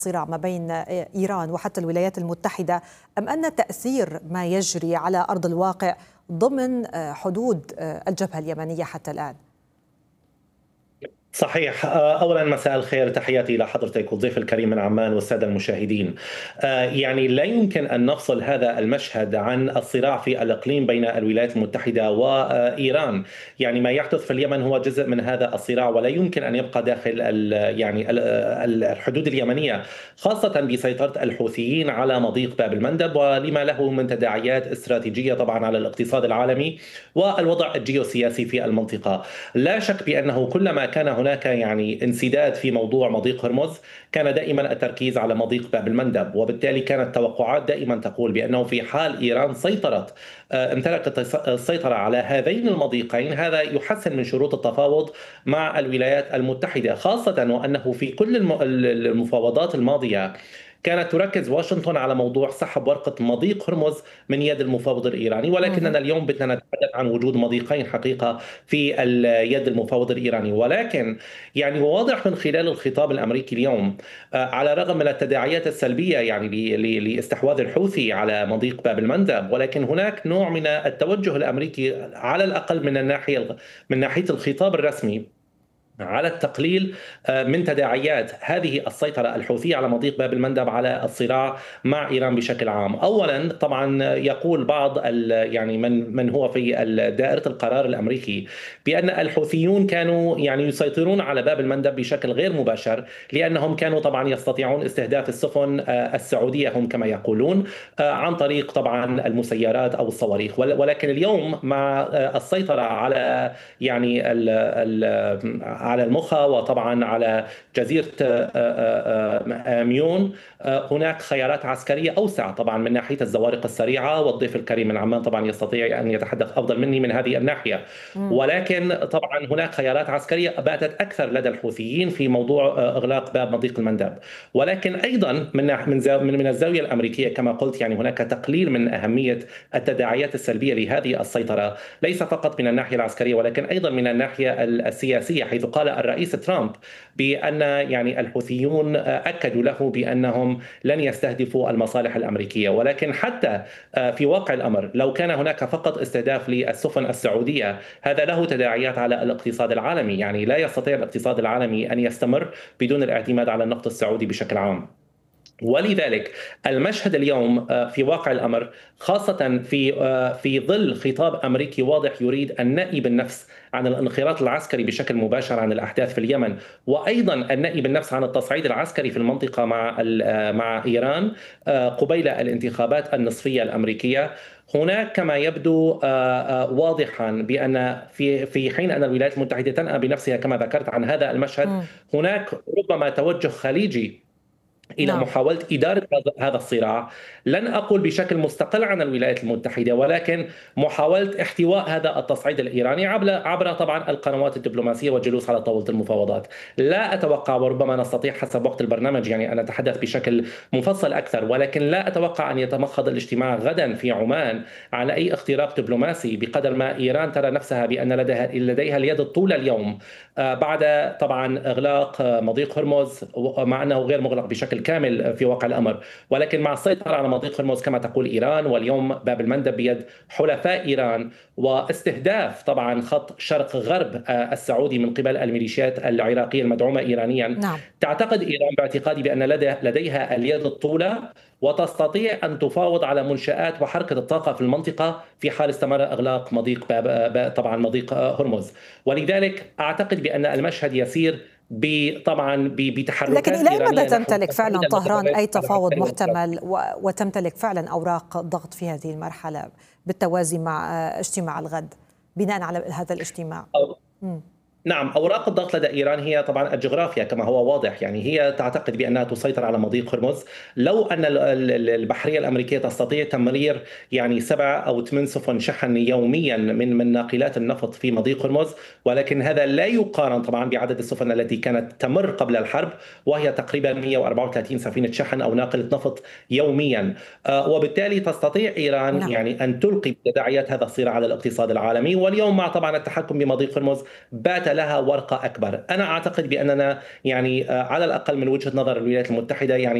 الصراع ما بين إيران وحتى الولايات المتحدة، أم أن تأثير ما يجري على أرض الواقع ضمن حدود الجبهة اليمنية حتى الآن؟ صحيح. أولا مساء الخير، تحياتي إلى حضرتك والضيف الكريم من عمان والسادة المشاهدين. يعني لا يمكن أن نفصل هذا المشهد عن الصراع في الإقليم بين الولايات المتحدة وإيران. يعني ما يحدث في اليمن هو جزء من هذا الصراع، ولا يمكن أن يبقى داخل الحدود اليمنية، خاصة بسيطرة الحوثيين على مضيق باب المندب ولما له من تداعيات استراتيجية طبعا على الاقتصاد العالمي والوضع الجيوسياسي في المنطقة. لا شك بأنه كلما كان هناك يعني انسداد في موضوع مضيق هرمز، كان دائما التركيز على مضيق باب المندب، وبالتالي كانت التوقعات دائما تقول بأنه في حال إيران امتلكت السيطرة على هذين المضيقين، هذا يحسن من شروط التفاوض مع الولايات المتحدة، خاصة وأنه في كل المفاوضات الماضية كانت تركز واشنطن على موضوع سحب ورقة مضيق هرمز من يد المفاوض الإيراني، ولكننا اليوم بدنا نتحدث عن وجود مضيقين حقيقة في يد المفاوض الإيراني. ولكن يعني واضح من خلال الخطاب الأمريكي اليوم، على الرغم من التداعيات السلبية يعني لاستحواذ الحوثي على مضيق باب المندب، ولكن هناك نوع من التوجه الأمريكي على الأقل من ناحية الخطاب الرسمي على التقليل من تداعيات هذه السيطرة الحوثية على مضيق باب المندب على الصراع مع إيران بشكل عام. أولا طبعا يقول بعض يعني من هو في دائرة القرار الأمريكي بأن الحوثيون كانوا يعني يسيطرون على باب المندب بشكل غير مباشر، لأنهم كانوا طبعا يستطيعون استهداف السفن السعودية هم كما يقولون عن طريق طبعا المسيرات أو الصواريخ. ولكن اليوم مع السيطرة على يعني على المخا وطبعا على جزيرة ميون، هناك خيارات عسكرية أوسع طبعا من ناحية الزوارق السريعة، والضيف الكريم من عمان طبعا يستطيع أن يتحدث أفضل مني من هذه الناحية. ولكن طبعا هناك خيارات عسكرية باتت أكثر لدى الحوثيين في موضوع إغلاق باب مضيق المندب. ولكن أيضا من الزاوية الأمريكية كما قلت، يعني هناك تقليل من أهمية التداعيات السلبية لهذه السيطرة، ليس فقط من الناحية العسكرية ولكن أيضا من الناحية السياسية، حيث قال الرئيس ترامب بأن يعني الحوثيون أكدوا له بأنهم لن يستهدفوا المصالح الأمريكية. ولكن حتى في واقع الأمر لو كان هناك فقط استهداف للسفن السعودية، هذا له تداعيات على الاقتصاد العالمي. يعني لا يستطيع الاقتصاد العالمي أن يستمر بدون الاعتماد على النفط السعودي بشكل عام. ولذلك المشهد اليوم في واقع الأمر، خاصة في ظل خطاب أمريكي واضح يريد النأي بالنفس عن الانخراط العسكري بشكل مباشر عن الأحداث في اليمن، وأيضا النأي بالنفس عن التصعيد العسكري في المنطقة مع إيران قبيل الانتخابات النصفية الأمريكية. هناك كما يبدو واضحا بأن في حين أن الولايات المتحدة تنأى بنفسها كما ذكرت عن هذا المشهد، هناك ربما توجه خليجي إلى محاولة إدارة هذا الصراع، لن أقول بشكل مستقل عن الولايات المتحدة، ولكن محاولة احتواء هذا التصعيد الإيراني عبر طبعا القنوات الدبلوماسية والجلوس على طاولة المفاوضات. لا أتوقع، وربما نستطيع حسب وقت البرنامج يعني أن نتحدث بشكل مفصل أكثر، ولكن لا أتوقع أن يتمخض الاجتماع غدا في عمان على أي اختراق دبلوماسي، بقدر ما إيران ترى نفسها بأن لديها اليد الطولى اليوم بعد طبعا إغلاق مضيق هرمز، مع أنه غير مغلق بشكل كامل في واقع الأمر، ولكن مع السيطرة على مضيق هرمز كما تقول إيران، واليوم باب المندب بيد حلفاء إيران، واستهداف طبعا خط شرق غرب السعودي من قبل الميليشيات العراقية المدعومة إيرانيا. تعتقد إيران باعتقادي بأن لديها اليد الطولى وتستطيع أن تفاوض على منشآت وحركة الطاقة في المنطقة في حال استمر إغلاق طبعا مضيق هرمز. ولذلك أعتقد بأن المشهد يسير طبعا بتحركات لكن إلى مدى تمتلك فعلا طهران أي تفاوض محتمل وتمتلك فعلا أوراق ضغط في هذه المرحلة بالتوازي مع اجتماع الغد بناء على هذا الاجتماع؟ نعم، أوراق الضغط لدى إيران هي طبعا الجغرافيا كما هو واضح. يعني هي تعتقد بأنها تسيطر على مضيق هرمز. لو أن البحرية الأمريكية تستطيع تمرير يعني 7 أو 8 سفن شحن يوميا من ناقلات النفط في مضيق هرمز، ولكن هذا لا يقارن طبعا بعدد السفن التي كانت تمر قبل الحرب، وهي تقريبا 134 سفينة شحن أو ناقلة نفط يوميا. وبالتالي تستطيع إيران يعني أن تلقي تداعيات هذا الصراع على الاقتصاد العالمي. واليوم مع طبعا التحكم بمضيق هرمز بات لها ورقة أكبر. أنا أعتقد بأننا يعني على الأقل من وجهة نظر الولايات المتحدة يعني